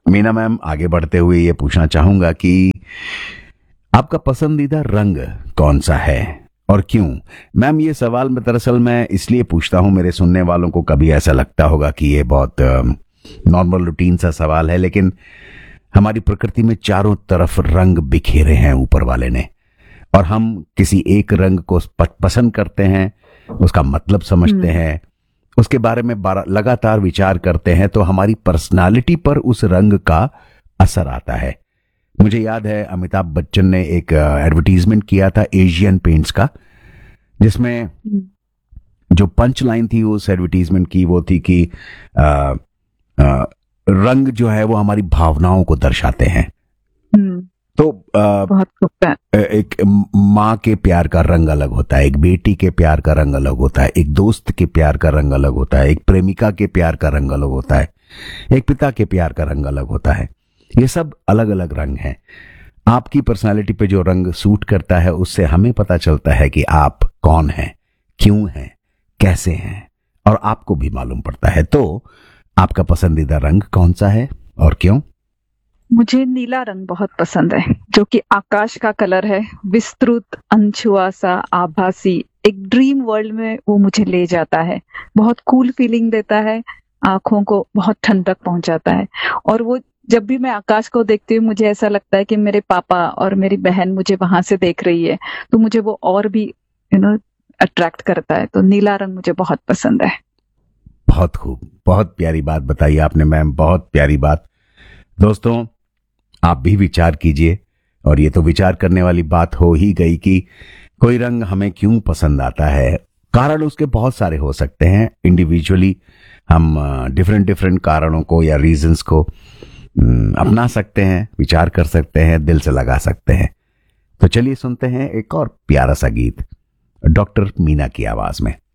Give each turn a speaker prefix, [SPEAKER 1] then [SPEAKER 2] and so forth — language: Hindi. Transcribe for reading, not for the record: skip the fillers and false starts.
[SPEAKER 1] मीना मैम, आगे बढ़ते हुए ये पूछना चाहूंगा कि आपका पसंदीदा रंग कौन सा है और क्यों? मैम, ये सवाल में दरअसल मैं इसलिए पूछता हूं, मेरे सुनने वालों को कभी ऐसा लगता होगा कि ये बहुत नॉर्मल रूटीन सा सवाल है, लेकिन हमारी प्रकृति में चारों तरफ रंग बिखेरे हैं ऊपर वाले ने, और हम किसी एक रंग को पसंद करते हैं, उसका मतलब समझते हैं, उसके बारे में लगातार विचार करते हैं, तो हमारी पर्सनालिटी पर उस रंग का असर आता है। मुझे याद है अमिताभ बच्चन ने एक एडवर्टीजमेंट किया था एशियन पेंट्स का, जिसमें जो पंच लाइन थी उस एडवर्टीजमेंट की वो थी कि रंग जो है वो हमारी भावनाओं को दर्शाते हैं। तो एक माँ के प्यार का रंग अलग होता है, एक बेटी के प्यार का रंग अलग होता है, एक दोस्त के प्यार का रंग अलग होता है, एक प्रेमिका के प्यार का रंग अलग होता है, एक पिता के प्यार का रंग अलग होता है। ये सब अलग अलग रंग हैं। आपकी पर्सनालिटी पे जो रंग सूट करता है उससे हमें पता चलता है कि आप कौन हैं, क्यों हैं, कैसे हैं, और आपको भी मालूम पड़ता है। तो आपका पसंदीदा रंग कौन सा है और क्यों?
[SPEAKER 2] मुझे नीला रंग बहुत पसंद है, जो कि आकाश का कलर है, विस्तृत, अनछुआ सा, आभासी, एक ड्रीम वर्ल्ड में वो मुझे ले जाता है। बहुत कूल फीलिंग देता है, आंखों को बहुत ठंडक पहुंचाता है। और वो जब भी मैं आकाश को देखती हूँ मुझे ऐसा लगता है कि मेरे पापा और मेरी बहन मुझे वहां से देख रही है, तो मुझे वो और भी अट्रैक्ट करता है। तो नीला रंग मुझे बहुत पसंद है।
[SPEAKER 1] बहुत खूब, बहुत प्यारी बात बताई आपने मैम, बहुत प्यारी बात। दोस्तों, आप भी विचार कीजिए, और ये तो विचार करने वाली बात हो ही गई कि कोई रंग हमें क्यों पसंद आता है। कारण उसके बहुत सारे हो सकते हैं। इंडिविजुअली हम डिफरेंट डिफरेंट कारणों को या रीजंस को अपना सकते हैं, विचार कर सकते हैं, दिल से लगा सकते हैं। तो चलिए सुनते हैं एक और प्यारा सा गीत डॉक्टर मीना की आवाज में।